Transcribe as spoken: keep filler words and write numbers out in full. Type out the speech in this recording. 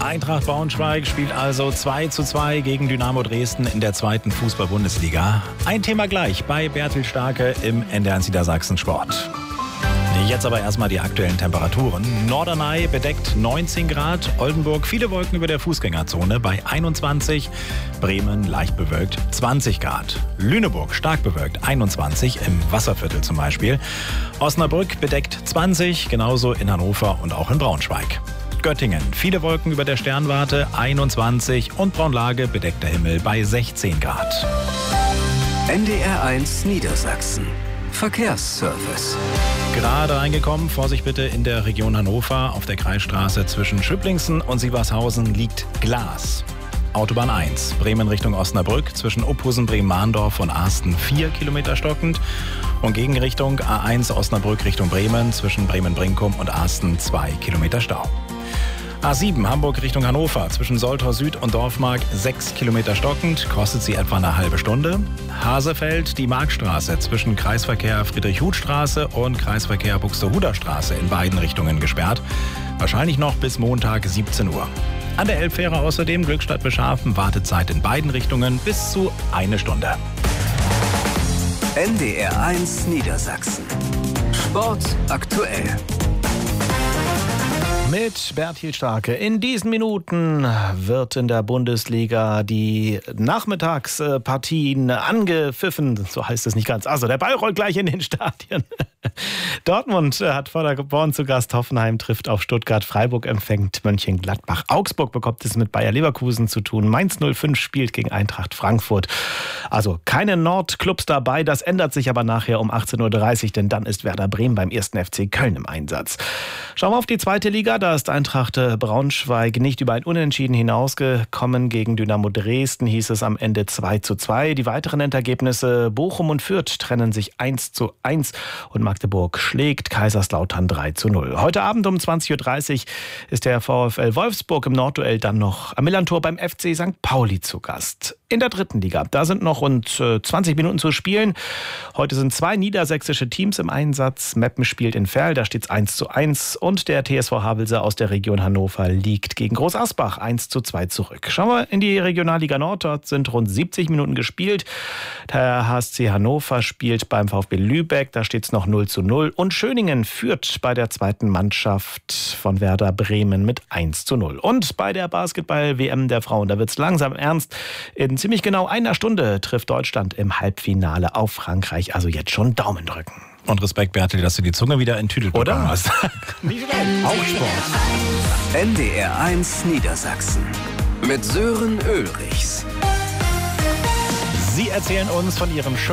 Eintracht Braunschweig spielt also zwei zu zwei gegen Dynamo Dresden in der zweiten Fußball-Bundesliga. Ein Thema gleich bei Bertil Starke im N D R eins Niedersachsen Sport. Jetzt aber erstmal die aktuellen Temperaturen. Norderney bedeckt neunzehn Grad, Oldenburg viele Wolken über der Fußgängerzone bei einundzwanzig, Bremen leicht bewölkt zwanzig Grad, Lüneburg stark bewölkt einundzwanzig, im Wasserviertel zum Beispiel, Osnabrück bedeckt zwanzig, genauso in Hannover und auch in Braunschweig. Göttingen viele Wolken über der Sternwarte einundzwanzig und Braunlage bedeckter Himmel bei sechzehn Grad. N D R eins Niedersachsen. Verkehrsservice. Gerade reingekommen, Vorsicht bitte in der Region Hannover. Auf der Kreisstraße zwischen Schüpplingsen und Sievershausen liegt Glas. Autobahn eins, Bremen Richtung Osnabrück, zwischen Uphusen, Bremen-Mahndorf und Asten vier Kilometer stockend. Und Gegenrichtung A eins Osnabrück Richtung Bremen, zwischen Bremen-Brinkum und Asten zwei Kilometer Stau. A sieben Hamburg Richtung Hannover, zwischen Soltau Süd und Dorfmark sechs Kilometer stockend, kostet sie etwa eine halbe Stunde. Hasefeld, die Markstraße zwischen Kreisverkehr Friedrich-Huth-Straße und Kreisverkehr Buxtehuder Straße in beiden Richtungen gesperrt. Wahrscheinlich noch bis Montag siebzehn Uhr. An der Elbfähre außerdem Glückstadt-Bescharfen, Wartezeit in beiden Richtungen bis zu eine Stunde. N D R eins Niedersachsen. Sport aktuell. Mit Bertil Starke. In diesen Minuten wird in der Bundesliga die Nachmittagspartien angepfiffen. So heißt es nicht ganz. Also der Ball rollt gleich in den Stadien. Dortmund hat Paderborn zu Gast. Hoffenheim trifft auf Stuttgart. Freiburg empfängt Mönchengladbach. Augsburg bekommt es mit Bayer Leverkusen zu tun. Mainz null fünf spielt gegen Eintracht Frankfurt. Also keine Nordclubs dabei. Das ändert sich aber nachher um achtzehn Uhr dreißig, denn dann ist Werder Bremen beim ersten F C Köln im Einsatz. Schauen wir auf die zweite Liga. Da ist Eintracht Braunschweig nicht über ein Unentschieden hinausgekommen. Gegen Dynamo Dresden hieß es am Ende zwei zu zwei. Die weiteren Endergebnisse: Bochum und Fürth trennen sich eins zu eins und Magdeburg schlägt Kaiserslautern drei zu null. Heute Abend um zwanzig Uhr dreißig ist der VfL Wolfsburg im Nordduell dann noch am Millantor beim F C Sankt Pauli zu Gast. In der dritten Liga, da sind noch rund zwanzig Minuten zu spielen. Heute sind zwei niedersächsische Teams im Einsatz. Meppen spielt in Verl, da steht es eins zu eins. Und der T S V Havelse aus der Region Hannover liegt gegen Groß Asbach eins zu zwei zurück. Schauen wir in die Regionalliga Nord. Dort sind rund siebzig Minuten gespielt. Der H S C Hannover spielt beim VfB Lübeck, da steht es noch null zu null. Und Schöningen führt bei der zweiten Mannschaft von Werder Bremen mit eins zu null. Und bei der Basketball-W M der Frauen, da wird es langsam ernst. In ziemlich genau einer Stunde trifft Deutschland im Halbfinale auf Frankreich. Also jetzt schon Daumen drücken. Und Respekt, Bertil, dass du die Zunge wieder enttüdelt bekommen hast. Nicht schlecht. Auch Sport. N D R eins Niedersachsen. Mit Sören Ulrichs. Sie erzählen uns von ihrem schönen